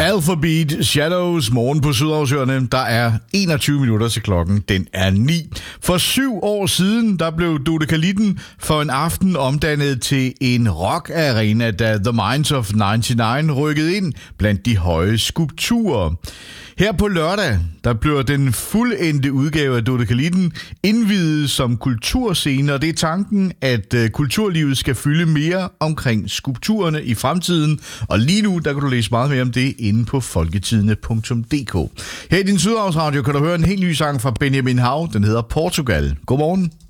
Alphabet Shadows, morgen på Sydhavsøerne. Der er 21 minutter til klokken. Den er 9. For 7 år siden, der blev Dodekalitten for en aften omdannet til en rock-arena, da The Minds of 99 rykkede ind blandt de høje skulpturer. Her på lørdag, der bliver den fuldendte udgave af Dodekalitten indviet som kulturscene, og det er tanken, at kulturlivet skal fylde mere omkring skulpturerne i fremtiden. Og lige nu, der kan du læse meget mere om det inde på folketidene.dk. Her i din Sydhavsradio kan du høre en helt ny sang fra Benjamin Hav. Den hedder Portugal. Godmorgen.